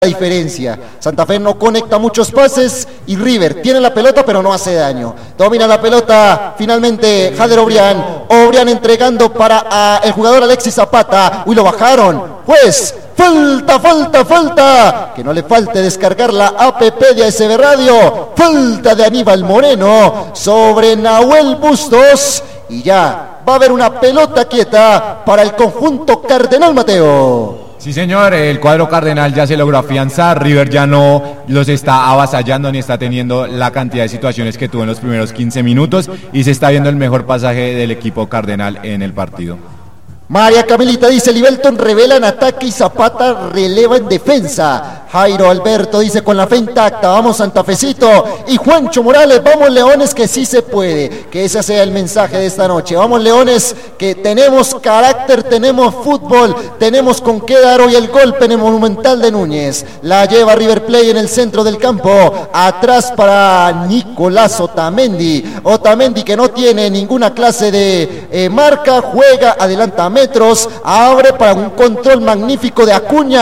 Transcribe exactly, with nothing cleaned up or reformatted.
La diferencia, Santa Fe no conecta muchos pases y River tiene la pelota pero no hace daño. Domina la pelota finalmente Jader Obrián, Obrián entregando para a, el jugador Alexis Zapata. Uy, lo bajaron, juez, falta, falta, falta, que no le falte descargar la app de A S B Radio. Falta de Aníbal Moreno sobre Nahuel Bustos y ya va a haber una pelota quieta para el conjunto Cardenal, Mateo. Sí, señor, el cuadro cardenal ya se logró afianzar. River ya no los está avasallando ni está teniendo la cantidad de situaciones que tuvo en los primeros quince minutos y se está viendo el mejor pasaje del equipo cardenal en el partido. María Camilita dice: Libelton revela en ataque y Zapata releva en defensa. Jairo Alberto dice: con la fe intacta, vamos Santafecito. Y Juancho Morales: vamos Leones, que sí se puede. Que ese sea el mensaje de esta noche. Vamos Leones, que tenemos carácter, tenemos fútbol, tenemos con qué dar hoy el golpe en el Monumental de Núñez. La lleva River Plate en el centro del campo. Atrás para Nicolás Otamendi. Otamendi, que no tiene ninguna clase de eh, marca, juega, adelanta metros, abre para un control magnífico de Acuña.